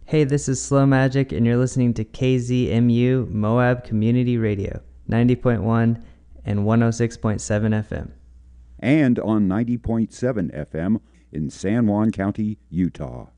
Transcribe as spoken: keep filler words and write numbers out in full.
Hey, this is Slow Magic, and you're listening to K Z M U Moab Community Radio, ninety point one and one oh six point seven F M. And on ninety point seven F M in San Juan County, Utah.